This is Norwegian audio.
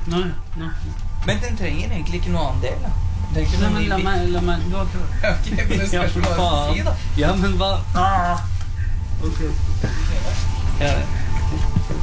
Nei. Men den trenger egentlig ikke noe annen del, da. Nei, men la meg du har prøvd. Ok, men det spørs hva du sier, da. Ja, men hva? Ok. Ja,